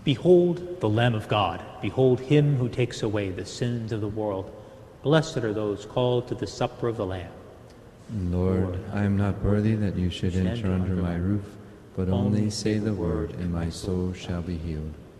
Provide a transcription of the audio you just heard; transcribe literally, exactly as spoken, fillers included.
Behold the Lamb of God. Behold him who takes away the sins of the world. Blessed are those called to the supper of the Lamb. Lord, Lord I am not worthy that you should enter under my roof, but only say the word, and my soul shall be healed.